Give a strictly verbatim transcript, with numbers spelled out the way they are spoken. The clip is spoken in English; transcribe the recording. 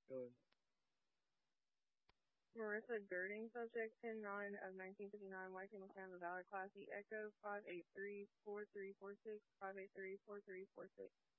Go ahead. Marissa Girding, subject ten nine of nineteen fifty-nine, White Camel Town, the Valor Class E Echo, five eight three, four three four six, five eight three, four three four six.